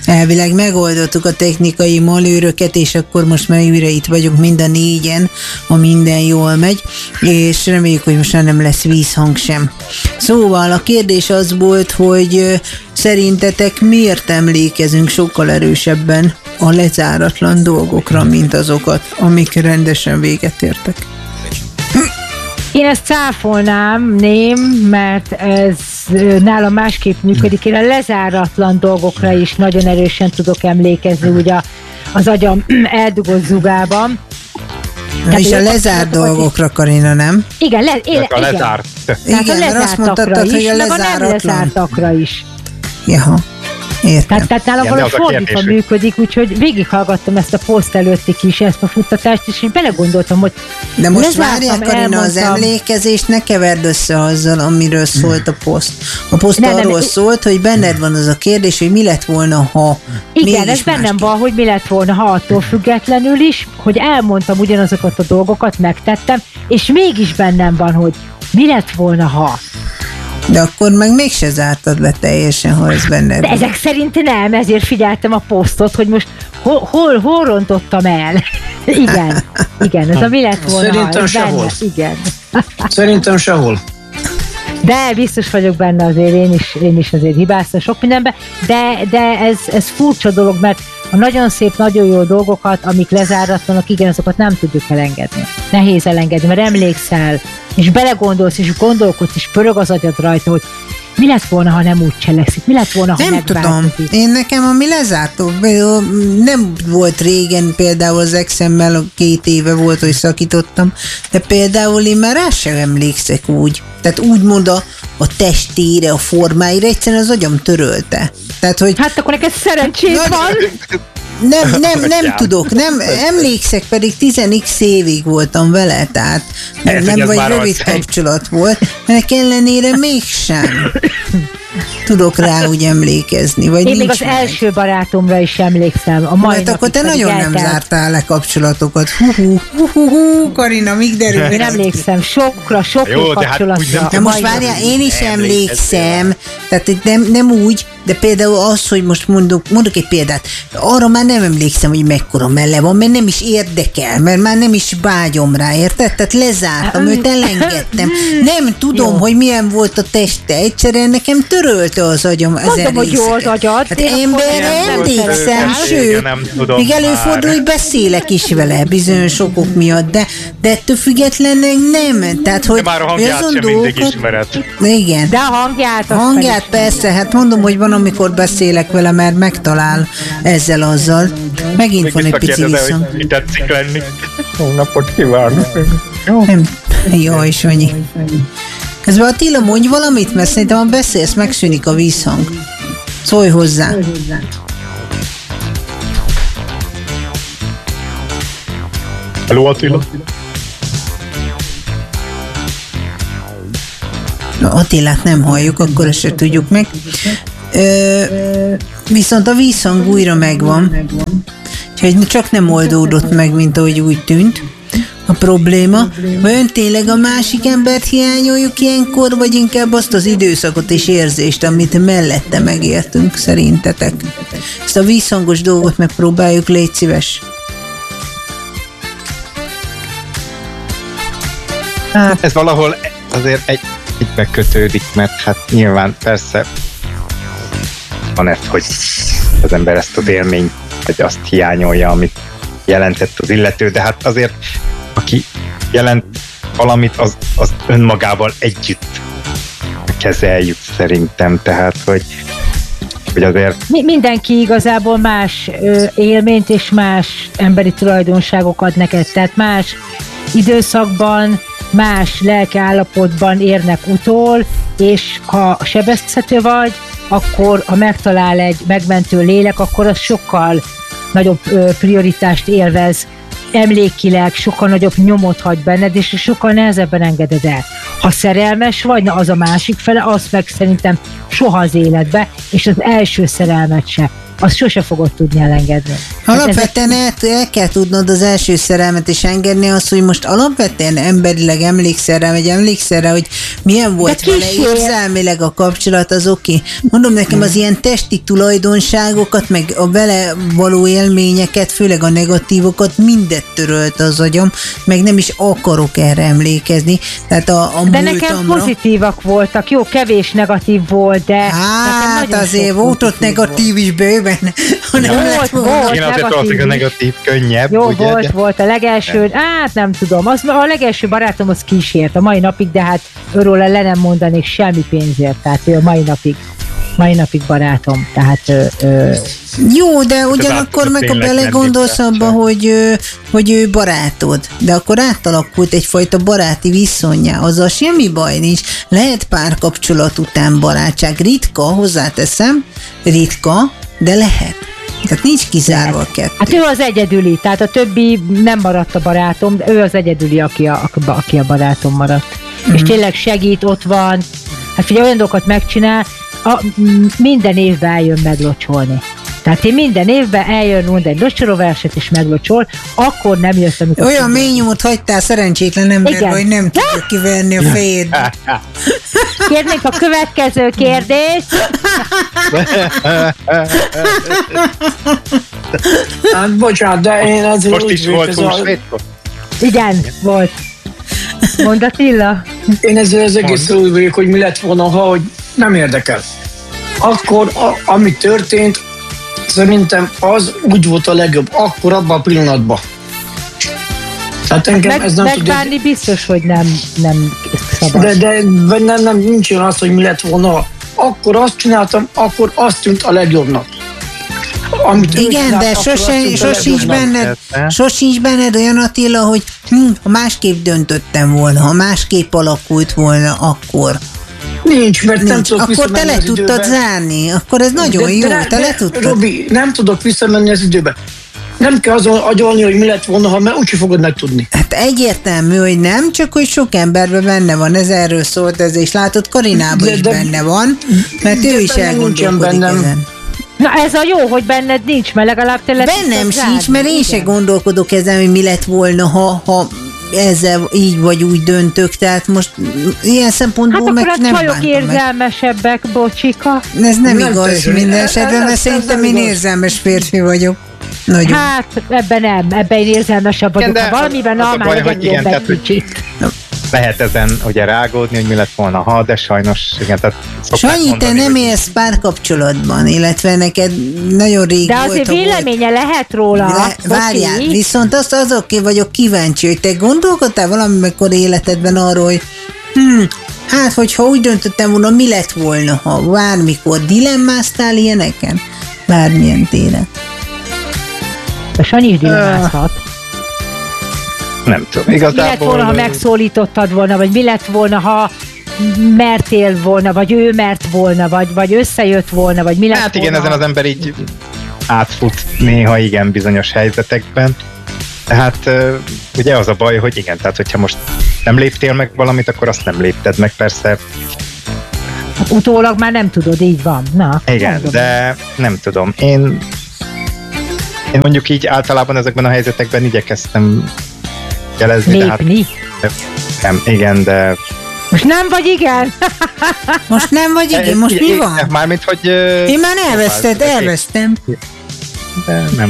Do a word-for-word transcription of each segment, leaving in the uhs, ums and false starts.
elvileg megoldottuk a technikai malőröket, és akkor most már újra itt vagyunk mind a négyen, ha minden jól megy, és reméljük, hogy most már nem lesz vízhang sem. Szóval a kérdés az volt, hogy szerintetek miért emlékezünk sokkal erősebben a lezáratlan dolgokra, mint azokat, amik rendesen véget értek? Én ezt cáfolnám, ném, mert ez nálam másképp működik. Én a lezáratlan dolgokra is nagyon erősen tudok emlékezni, ugye az agyam eldugott zugában. Tehát és a lezárt dolgokra, Karina, nem? Igen, le, én, a lezárt. Igen, igen, a lezártakra is, hogy a meg a nem lezártakra is. Jaha. Értem. Tehát, tehát nálam valahogy fordítva működik, úgyhogy végighallgattam ezt a poszt előtti kis ezt a futtatást, és én belegondoltam, hogy de most várják, Karina, elmondtam, az emlékezést ne keverd össze azzal, amiről szólt a poszt. A poszt ne, arról nem, szólt, hogy benned van az a kérdés, hogy mi lett volna, ha igen, ez bennem másképp van, hogy mi lett volna, ha attól függetlenül is, hogy elmondtam ugyanazokat a dolgokat, megtettem, és mégis bennem van, hogy mi lett volna, ha. De akkor meg mégse zártad le teljesen, ha ez benned. De ezek szerint nem, ezért figyeltem a posztot, hogy most hol, hol, hol rontottam el. Igen, igen, ez a mi lett volna. Szerintem sehol. Benne. Igen. Szerintem sehol. De biztos vagyok benne azért, én is, én is azért hibáztam sok mindenben, de, de ez, ez furcsa dolog, mert a nagyon szép, nagyon jó dolgokat, amik lezáratlanak, igen, azokat nem tudjuk elengedni. Nehéz elengedni, mert emlékszel, és belegondolsz, és gondolkodsz, és pörög az agyad rajta, hogy mi lett volna, ha nem úgy cselekszik? Mi lett volna, ha nem tudom. Én nekem, ami lezártó, nem volt régen, például az exemmel két éve volt, hogy szakítottam, de például én már rá sem emlékszek úgy. Tehát úgymond a, a testére, a formáira, egyszerűen az agyam törölte. Tehát, hogy hát akkor neked szerencsés van. Nem, nem, nem tudok, nem, emlékszek, pedig tíz x évig voltam vele, tehát nem, nem vagy rövid kapcsolat volt, ennek ellenére mégsem tudok rá úgy emlékezni. Vagy én még az meg. első barátomra is emlékszem. A mai hát akkor te nagyon eltelt. Nem zártál le kapcsolatokat. Hú, hú, hú, hú, hú, Karina, még derül. Én emlékszem sokra, sok jó kapcsolatra. Hát most várjál, én is emlékszem, tehát nem, nem úgy, de például az, hogy most mondok, mondok egy példát, arra már nem emlékszem, hogy mekkora melle van, mert nem is érdekel, mert már nem is vágyom rá, érted? Tehát lezártam őt, elengedtem. Nem tudom, jó. hogy milyen volt a teste, egyszerűen nekem törölte az agyam ezen részeket. Mondom, hogy jó az agyad. Hát emberre emlékszem, sőt, még előfordul, hogy beszélek is vele bizonyos okok miatt, de, de ettől függetlenül nem. Tehát, hogy de már a hangját sem dolgokat, mindig ismered. Igen. De a hangját. Hangját persze, hát mondom, hogy van, amikor beszélek vele, mert megtalál ezzel-azzal. Megint még van egy pici vissza. Mi tetszik lenni? Jó napot kívánok! Nem. Jaj, Sanyi. Közben Attila, mondj valamit, mert szerintem ha beszélsz, megszűnik a vízhang. Szólj hozzá. Hello, Attila. No, Attilát nem halljuk, akkor ezt se tudjuk meg. Ö, viszont a vízhang újra megvan. Úgyhogy csak nem oldódott meg, mint ahogy úgy tűnt a probléma. Vajon tényleg a másik embert hiányoljuk ilyenkor, vagy inkább azt az időszakot és érzést, amit mellette megértünk, szerintetek? Ezt a vízhangos dolgot megpróbáljuk, légy szíves. Hát ez valahol azért egy, egybe kötődik, mert hát nyilván persze van ez, hogy az ember ezt az élményt, vagy azt hiányolja, amit jelentett az illető, de hát azért aki jelent valamit, az, az önmagával együtt kezeljük szerintem, tehát hogy, hogy azért... Mindenki igazából más ö, élményt és más emberi tulajdonságok ad neked, tehát más időszakban, más lelkiállapotban érnek utol, és ha sebezhető vagy, akkor ha megtalál egy megmentő lélek, akkor az sokkal nagyobb ö, prioritást élvez, emlékileg sokkal nagyobb nyomot hagy benned, és sokkal nehezebben engeded el. Ha szerelmes vagy, na az a másik fele, az meg szerintem soha az életbe, és az első szerelmet se. azt sose fogod tudni elengedni. Alapvetően el, el kell tudnod az első szerelmet is engedni, az, hogy most alapvetően emberileg emlékszel rá, vagy emlékszel rá, hogy milyen volt vele érzelmileg a kapcsolat, az oké. Okay. Mondom nekem, az ilyen testi tulajdonságokat, meg a vele való élményeket, főleg a negatívokat, mindet törölt az agyam, meg nem is akarok erre emlékezni. Tehát a, a de nekem pozitívak voltak, jó, kevés negatív volt, de hát azért volt ott negatív is bőven. Volt, volt, volt, én azért negatív, a negatív könnyebb, jó, ugye? volt, volt a legelső, hát nem tudom, az, a legelső barátom az kísért a mai napig, de hát őróla le nem mondanék semmi pénzért, tehát ő a mai napig, mai napig barátom, tehát ö, ö, jó, de ugyanakkor meg a belegondolsz abba, hogy, hogy ő barátod, de akkor átalakult egyfajta baráti viszonnyá, azzal semmi baj nincs. Lehet párkapcsolat után barátság, ritka, hozzáteszem, ritka, de lehet. Tehát nincs kizárva a kettő. Hát ő az egyedüli, tehát a többi nem maradt a barátom, de ő az egyedüli, aki a, aki a barátom maradt. Mm-hmm. És tényleg segít, ott van, hát figyelj, olyan dolgokat megcsinál, a, minden évben eljön meglocsolni. Tehát én minden évben eljön mond egy locsolóverset és meglocsol, akkor nem jössz, amikor... Olyan mély nyomot hagytál szerencsétlen ember, hogy nem tudja kiverni a fejét. Kérnék a következő kérdést. Hát bocsánat, de én azért most úgy is volt húsvétkor. Igen, volt. Mondd Attila. Én ezzel az egész úgy vagyok, hogy mi lett volna, ha hogy nem érdekel. Akkor, a, ami történt, szerintem az úgy volt a legjobb, akkor abban a pillanatban. Tehát engem Meg, ez nem megbánni tud, biztos, hogy nem, nem szabad. De, de bennem nem, nincs olyan az, hogy mi lett volna. Akkor azt csináltam, akkor azt tűnt a legjobbnak. Amit igen, csinált, de sose, sosincs, benned, sosincs benned olyan, Attila, hogy hm, ha másképp döntöttem volna, ha másképp alakult volna, akkor... Nincs, mert Nincs. nem tudok akkor visszamenni te le tudtad zárni, akkor ez nagyon de, jó, de, te le tudtad. Robi, nem tudok visszamenni az időbe. Nem kell azon agyalni, hogy mi lett volna, ha, mert úgyse fogod megtudni. Hát egyértelmű, hogy nem, csak hogy sok emberben benne van, ez erről szólt ez, és látod, Karinában de, is de, benne van, mert ő is elgondolkodik ezen. Na ez a jó, hogy benned nincs, mert legalább te le bennem sincs, mert én se gondolkodok ezen, hogy mi lett volna, ha, ha ezzel így vagy úgy döntök, tehát most ilyen szempontból hát meg nem bántam meg. Hát akkor a csajok érzelmesebbek, bocsika. Ez nem, nem igaz minden esetben, mert szerintem én érzelmes férfi vagyok. Nagyon. Hát ebben nem, ebben én érzelmesebb vagyok. Igen, ha valamiben a már legyen jobb egy kicsit. Lehet ezen ugye rágódni, hogy mi lett volna, ha, de sajnos, igen, tehát Sanyi, mondani, te nem hogy... élsz párkapcsolatban, illetve neked nagyon rég de volt. De azért véleménye volt. Lehet róla. Le, várjál, viszont azt azok vagyok kíváncsi, hogy te gondolkodtál valamikor életedben arról, hogy hm, hát, hogyha úgy döntöttem volna, mi lett volna, ha bármikor dilemmáztál ilyeneken? Bármilyen téren. A Sanyi is dilemmázhat. Nem tudom, igazából... Mi lett volna, ha megszólítottad volna, vagy mi lett volna, ha mertél volna, vagy ő mert volna, vagy, vagy összejött volna, vagy mi lett hát volna? Hát igen, ezen az ember így átfut néha igen bizonyos helyzetekben. Tehát ugye az a baj, hogy igen, tehát hogyha most nem léptél meg valamit, akkor azt nem lépted meg, persze. Hát utólag már nem tudod, így van. Na, igen, mondom. De nem tudom. Én, én mondjuk így általában ezekben a helyzetekben igyekeztem jelezni. Lépni? De hát, nem, igen, de... Most nem vagy igen? Most nem vagy igen? Most mi van? Mármint, hogy... Én már elveszted, elvesztem. De nem.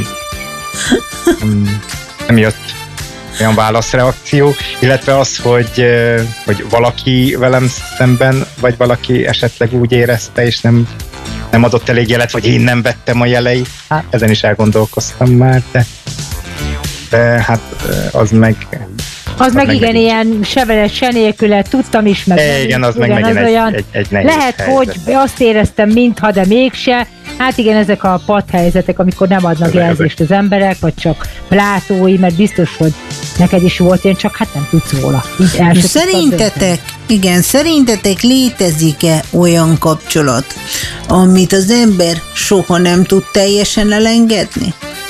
Nem, nem jött olyan válaszreakció, illetve az, hogy, hogy valaki velem szemben, vagy valaki esetleg úgy érezte, és nem, nem adott elég jelet, vagy én nem vettem a jeleit. Hát, ezen is elgondolkoztam már, de, de hát az meg... Az, az meg, meg igen, meg ilyen se veled, se nélkület, tudtam is, meg... E, igen, az igen, meg megint egy, egy, egy nehéz lehet, helyzet. hogy azt éreztem, mintha, de mégse. Hát igen, ezek a padhelyzetek, amikor nem adnak ezek, jelzést ezek. Az emberek, vagy csak plátói, mert biztos, hogy neked is volt ilyen, csak hát nem tudsz róla. Szerintetek, igen, szerintetek létezik-e olyan kapcsolat, amit az ember soha nem tud teljesen elengedni?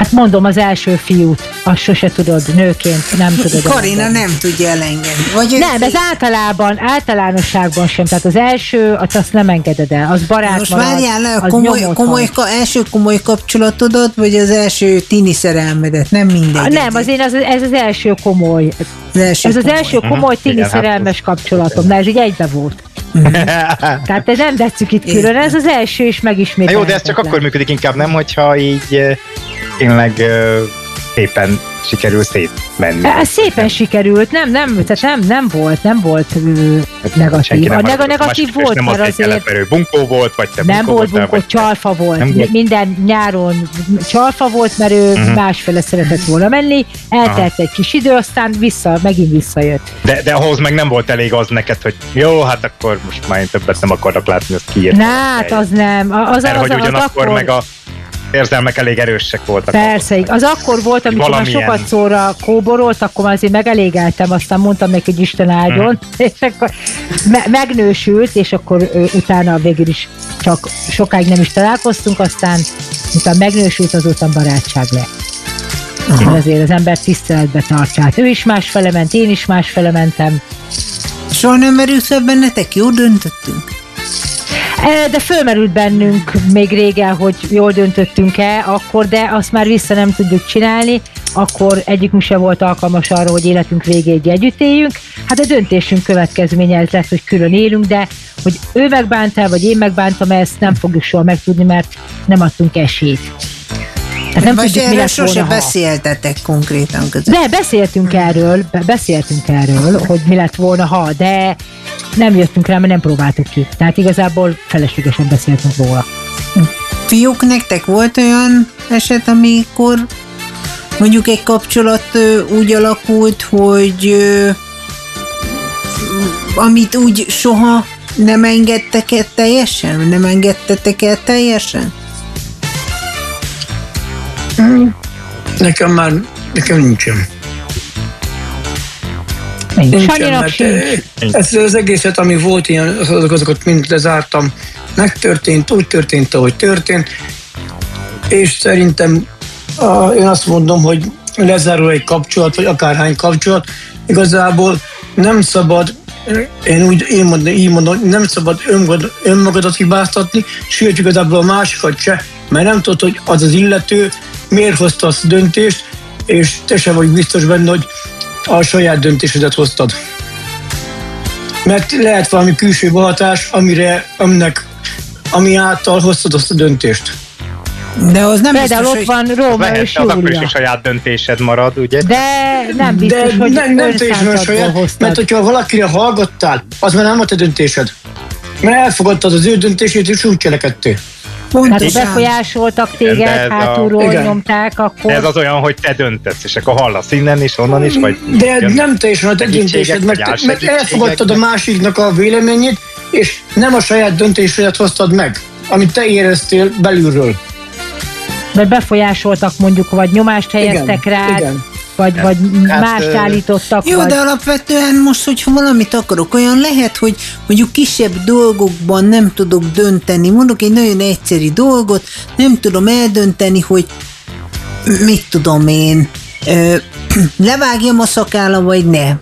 Hát mondom, az első fiút, azt sose tudod, nőként nem tudod. Karina nem tudja elengedni. Vagy nem, ez általában, általánosságban sem, tehát az első, azt, azt nem engeded el, az barát most marad, várjál le, a az komoly, nyomot komoly, ka, első komoly kapcsolatodat, vagy az első tini szerelmedet? Nem mindegy. Nem, az én az, ez az első komoly. Az első ez az komoly. első komoly tini Igen, hát szerelmes kapcsolatom, de ez így egybe volt. Tehát te nem tesszük itt külön, ez az első is megismételhetetlen. Jó, de ez csak akkor működik inkább, nem, hogyha így eh, tényleg eh, szépen sikerül szétmenni. Ez szépen sikerült, nem, nem, tehát nem, nem volt, nem volt ö, negatív. A neg- negatív volt, nem mert az azért egy bunkó volt, vagy te nem bunkó volt voltál, bunkó, vagy csalfa volt. Nem volt? Minden nyáron csalfa volt, mert ő uh-huh. másfele szeretett volna menni, eltelt egy kis idő, aztán vissza, megint visszajött. De, de ahhoz meg nem volt elég az neked, hogy jó, hát akkor most már én többet nem akarok látni, azt kiírtam. Na, hát az nem. Az, Mert az, hogy az, az ugyanakkor akkor... meg a érzelmek elég erősek voltak. Persze, az akkor volt, amikor már Valamilyen. sokat szóra kóborolt, akkor már azért megelégeltem, aztán mondtam neki, hogy Isten áldjon, hmm. és akkor me- megnősült, és akkor ö, utána végül is csak sokáig nem is találkoztunk, aztán utána megnősült, azután barátság lett. Aha. Azért az ember tiszteletbe tartsát. Ő is másfele ment, én is másfele mentem. Soha nem merült fel bennetek, jó döntöttünk? De fölmerült bennünk még régen, hogy jól döntöttünk-e akkor, de azt már vissza nem tudjuk csinálni, akkor egyikünk sem volt alkalmas arra, hogy életünk végéig együtt éljünk. Hát a döntésünk következménye ez lett, hogy külön élünk, de hogy ő megbántál, vagy én megbántam, ezt nem fogjuk soha megtudni, mert nem adtunk esélyt. Hát nem vagy tudjuk, mi erről lett sose volna, beszéltetek konkrétan között. de beszéltünk erről, be- beszéltünk erről, hogy mi lett volna, ha, de nem jöttünk rá, mert nem próbáltuk ki. Tehát igazából feleslegesen beszéltünk róla. Fiúk, nektek volt olyan eset, amikor mondjuk egy kapcsolat ö, úgy alakult, hogy ö, amit úgy soha nem engedtek el teljesen? Nem engedtetek el teljesen? Nekem már, nekem nincsen. Sanyinak sincs. Ezt az egészet, ami volt ilyen, azok, azokat mind lezártam. Megtörtént, úgy történt, ahogy történt. És szerintem a, én azt mondom, hogy lezárul egy kapcsolat, vagy akárhány kapcsolat, igazából nem szabad, én úgy én mondom, így mondom, nem szabad önmagad, önmagadat hibáztatni, sőt igazából a másikat se, mert nem tudod, hogy az az illető miért hozta azt a döntést, és te sem vagy biztos benne, hogy a saját döntésedet hoztad. Mert lehet valami külső hatás, amire, aminek, ami által hoztad azt a döntést. De az nem Például biztos, ott hogy... van Róma Lehet, és de az akkor is a Júlia. saját döntésed marad, ugye? De nem biztos, De hogy nem, nem teljesen a saját, hoztad. mert hogyha valakire hallgattál, az már nem a te döntésed. Mert elfogadtad az ő döntését, és úgy cselekedtél. Hát Pontosan. befolyásoltak Igen, de téged, ez a- hátulról Igen. nyomták, akkor... De ez az olyan, hogy te döntetsz, és akkor hallasz innen is, onnan is, vagy... De jön nem teljesen a te segítségek, döntésed, mert, vagy te- mert álsegítségek, elfogadtad a meg- másiknak a véleményét, és nem a saját döntésedet hoztad meg, amit te éreztél belülről. Vagy befolyásoltak mondjuk, vagy nyomást helyeztek Igen, rád, igen. vagy, vagy Hát, mást ö, állítottak, Jó, vagy... de alapvetően most, hogyha valamit akarok, olyan lehet, hogy mondjuk kisebb dolgokban nem tudok dönteni. Mondok egy nagyon egyszerű dolgot, nem tudom eldönteni, hogy mit tudom én, ö, levágjam a szakállam, vagy ne.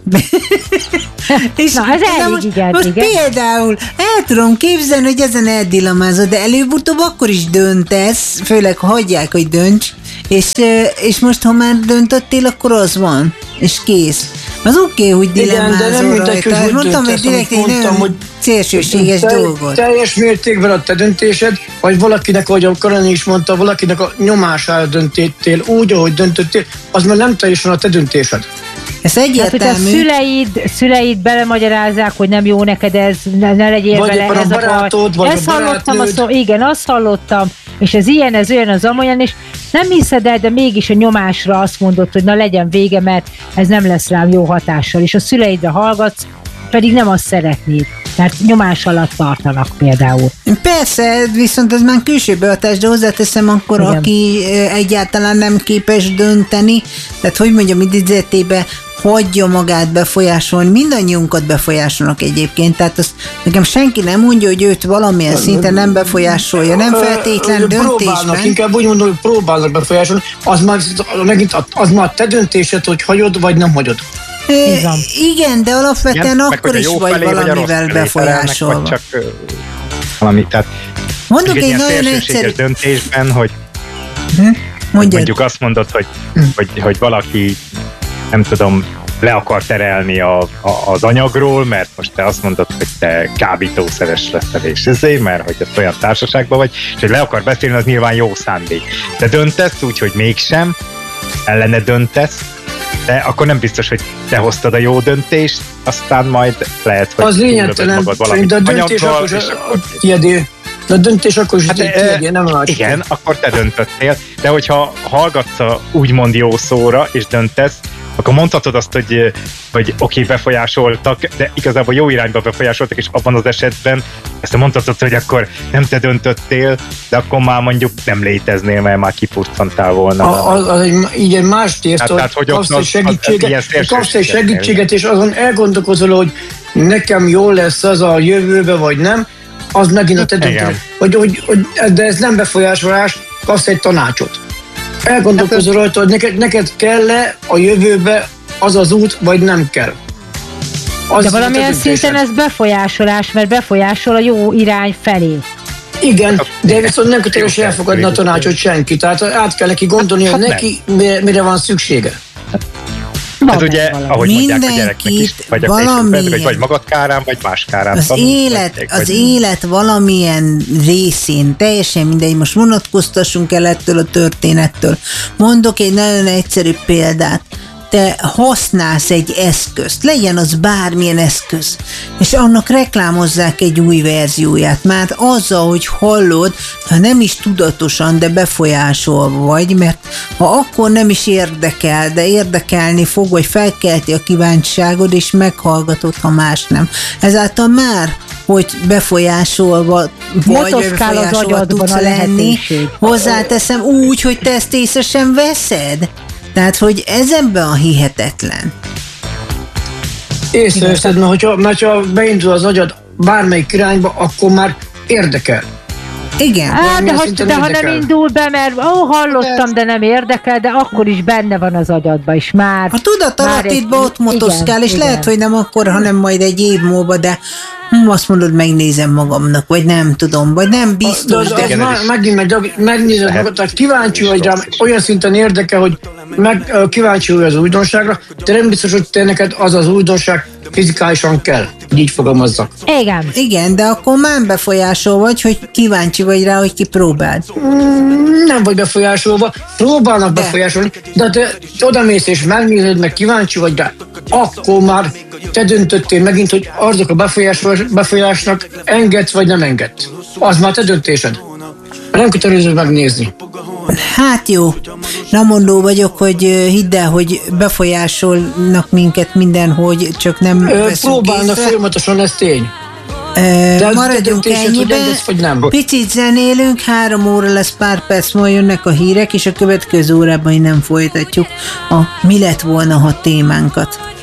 És Na, ez de elég most, igaz, most igen. például el tudom képzelni, hogy ezen eldilemázod, de előbb-utóbb akkor is döntesz, főleg ha hagyják, hogy dönts, és, ö, és most, ha már döntöttél, akkor az van, és kész. Az oké, okay, hogy Igen, de nem dilemmázol mindegy, hogy rajta. hogy Mondtam, hogy döntesz, direkt egy amit mondtam, nagyon hogy szélsőséges Te- dolgot. Teljes mértékben a te döntésed, vagy valakinek, ahogy a Karani is mondta, valakinek a nyomására döntöttél, úgy, ahogy döntöttél, az már nem teljesen a te döntésed. Ez Hát, hogyha egyértelmű. szüleid, szüleid belemagyarázzák, hogy nem jó neked ez, ne, ne legyél Vagy vele, éppen a ez a barátod, baj. vagy Ezt a hallottam, barátnőd. azt, igen, azt hallottam, és ez ilyen, ez olyan, az amolyan, és nem hiszed el, de mégis a nyomásra azt mondod, hogy na legyen vége, mert ez nem lesz rám jó hatással, és a szüleidre hallgatsz, pedig nem azt szeretnéd, mert nyomás alatt tartanak például. Persze, viszont ez már külső behatás, de hozzáteszem akkor, Igen. aki ö, egyáltalán nem képes dönteni, tehát hogy mondjam idézetébe, hagyja magát befolyásolni, mindannyiunkat befolyásolnak egyébként, tehát azt nekem senki nem mondja, hogy őt valamilyen szinten nem befolyásolja, nem feltétlen döntésben. Inkább úgy mondom, hogy próbálnak befolyásolni, az már, megint, az már te döntésed, hogy hagyod, vagy nem hagyod. É, igen, de alapvetően igen, akkor is vagy felé, valamivel vagy befolyásolva. Vagy csak uh, valami, tehát mondok egy nagyon egyszerű döntésben, hogy hm? mondjuk azt mondod, hogy, hm. hogy, hogy valaki, nem tudom, le akar terelni a, a, az anyagról, mert most te azt mondod, hogy te kábítószeres leszel, és ezért, mert hogy ezt olyan társaságban vagy, és hogy le akar beszélni, az nyilván jó szándék. De döntesz úgy, hogy mégsem, ellene döntesz, de akkor nem biztos, hogy te hoztad a jó döntést, aztán majd lehet, hogy az lényegtelen, de a döntés akkor is tiédé. De a döntés akkor is hát, tiédé, nem látjuk. Igen, akkor te döntöttél, de hogyha hallgatsz a úgymond jó szóra, és döntesz, akkor mondhatod azt, hogy, hogy oké, okay, befolyásoltak, de igazából jó irányba befolyásoltak, és abban az esetben ezt mondhatod, hogy akkor nem te döntöttél, de akkor már mondjuk nem léteznél, mert már kipurcantál volna. A, az, az egy, igen, más tért, hát, hogy kapsz egy segítséget, kapsz egy segítséget, és azon elgondolkozol, hogy nekem jól lesz az a jövőbe, vagy nem, az megint a te döntés. Hogy, hogy, hogy, de ez nem befolyásolás, kapsz egy tanácsot. Elgondolkozol rajta, hogy neked, neked kell-e a jövőbe az az út, vagy nem kell. Az de valamilyen szinten ez befolyásolás, mert befolyásol a jó irány felé. Igen, de viszont nem köteles elfogadni a tanácsot senki. Tehát át kell neki gondolni, hogy neki mire van szüksége. Hát ugye, ahogy mondják a gyereknek is, vagy a később, vagy magad kárán, vagy más kárán. Az, élet, az vagy... élet valamilyen részén, teljesen mindegy, most vonatkoztassunk el ettől a történettől. Mondok egy nagyon egyszerű példát. Te használsz egy eszközt, legyen az bármilyen eszköz, és annak reklámozzák egy új verzióját, mert azzal, hogy hallod, ha nem is tudatosan, de befolyásolva vagy, mert ha akkor nem is érdekel, de érdekelni fog, vagy felkelti a kíváncsiságod, és meghallgatod, ha más nem. Ezáltal már, hogy befolyásolva vagy, vagy befolyásolva tudsz lenni, hozzáteszem úgy, hogy te ezt észre sem veszed. Tehát, hogy ez ebben a hihetetlen. Észreveszed, mert hogyha, mert ha beindul az agyad bármelyik irányba, akkor már érdekel. Igen. Á, de, hogy, de ha nem indul be, mert ó, hallottam, de nem érdekel, de akkor is benne van az agyadban is már. A tudatalatidban ott motoszkál, és igen. Lehet, hogy nem akkor, hanem majd egy év múlva, de hm, azt mondod, megnézem magamnak, vagy nem tudom, vagy nem biztos. De, de, de az megint meg, megnézed magad, tehát kíváncsi vagy rám, olyan szinten érdekel, hogy meg, kíváncsi vagy az újdonságra, de nem biztos, hogy te neked az az újdonság fizikálisan kell, hogy így fogalmazzak. Igen. Igen, de akkor már befolyásol vagy, hogy kíváncsi vagy rá, hogy kipróbáld. Mm, nem vagy befolyásolva, próbálnak de. befolyásolni, de te odamész és megnézed, meg kíváncsi vagy rá, akkor már te döntöttél megint, hogy azok a befolyásnak engedsz vagy nem engedsz. Az már te döntésed. Nem kötelező megnézni. Hát jó. Nem mondó vagyok, hogy hidd el, hogy befolyásolnak minket mindenhogy, csak nem Ö, próbálnak észre. Folyamatosan, ez tény. De maradjunk ennyiben, picit zenélünk, három óra lesz, pár perc, majd jönnek a hírek, és a következő órában nem folytatjuk a mi lett volna, ha témánkat.